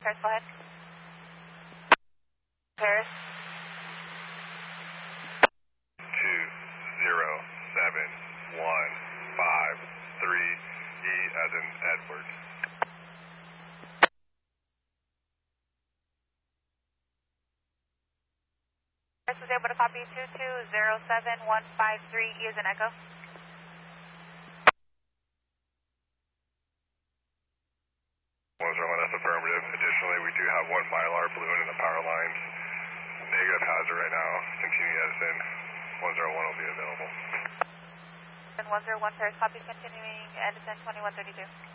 Paris, go ahead. Paris. 207-153, E as in Edward. Paris was able to copy 2207153, E as in Echo. 101, that's affirmative. Additionally, we do have one Mylar balloon in the power lines. Negative hazard right now. Continue Edison. 101 will be available. And 101 Paris, copy continuing Edison 2132.